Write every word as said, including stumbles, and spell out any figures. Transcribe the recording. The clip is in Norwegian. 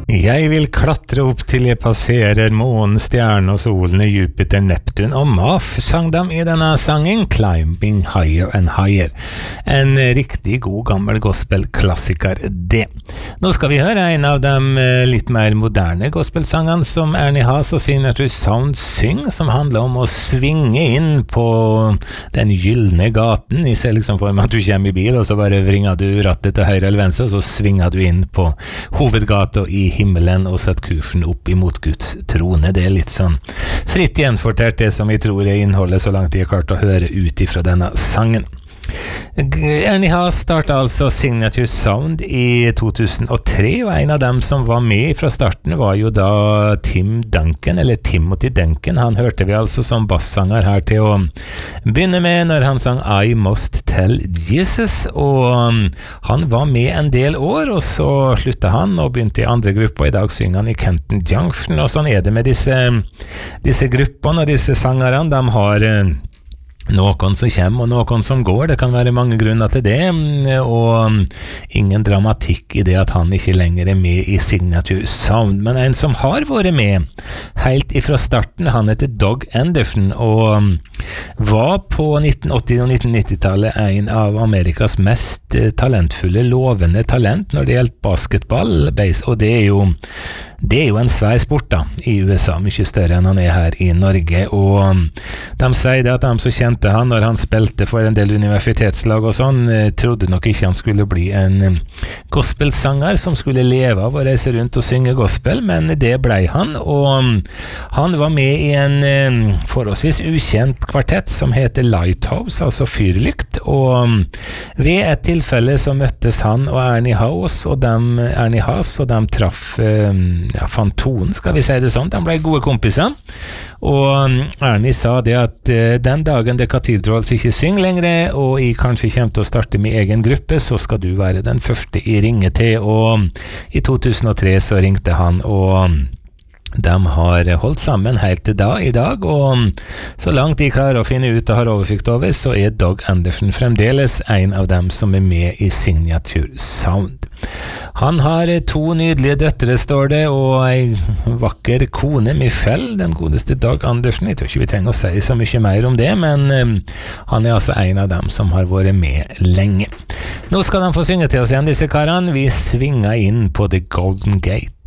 Jeg vil klatre opp til jeg passerer månen, stjerne og solen, Jupiter, Neptun og Maf, sang de i denne sangen Climbing Higher and Higher. En riktig god gammel gospelklassiker, det. Nå skal vi høre en av de litt mer moderne gospelsangene som Ernie Haas og Signature Sound synger, som handler om å svinge inn på den gyllene gaten. I ser liksom for meg at du kommer i bil, og så bare vringer du rattet til høyre eller venstre, og så svinger du inn på hovedgata i himmelen og sett kursen opp imot Guds trone. Det er litt sånn fritt gjenfortert det som vi tror er innholdet så langt jeg har klart å høre ut ifra denne sangen. Ernie Haas startet altså Signature Sound i to tusen og tre, og en av dem som var med fra starten var jo da Tim Duncan, eller Timothy Duncan. Han hørte vi altså som bassanger her til å begynne med når han sang I Must Tell Jesus, og han var med en del år, og så sluttet han og begynte i andre grupper, og i dag synger han i Kenton Junction, og sånn er det med disse, disse gruppene og disse sangerne. De har noen som kommer og noen som går. Det kan være mange grunner til det, og ingen dramatikk i det at han ikke lenger er med i Signature Sound. Men en som har vært med helt ifra starten, han heter Doug Anderson, og var på nitten åtti- og nitten nitti-tallet en av Amerikas mest talentfulle, lovende talent når det gjelder basketball, og det er jo Det er jo en svær sport da, i U S A, mye større enn han er her i Norge, og de sier det at de som kjente han når han spilte for en del universitetslag og sånn, trodde nok ikke han skulle bli en gospelsanger som skulle leve av å reise rundt og synge gospel, men det ble han, og han var med i en forholdsvis ukjent kvartett som heter Lighthouse, altså fyrlykt, og ved et tilfelle så møttes han og Ernie Haas, og dem, Ernie Haas, og de traff ja, Fantonen, skal vi si det sånn. De ble gode kompiser, og Ernie sa det at uh, den dagen The Cathedrals ikke synger lenger, og jeg kanskje kommer til å starte med egen gruppe, så skal du være den første jeg ringer til, og i to tusen og tre så ringte han, og de har holdt sammen helt til da, i dag, og så langt de klarer å finne ut og har oversikt over, så er Doug Anderson fremdeles en av dem som er med i Signature Sound. Han har to nydelige døtre, står det, og en vakker kone, Michelle, den godeste Doug Anderson. Jeg tror ikke vi trenger å si så mye mer om det, men um, han er altså en av dem som har vært med lenge. Nå skal de få synge til oss igjen, disse karene. Vi svinger inn på The Golden Gate.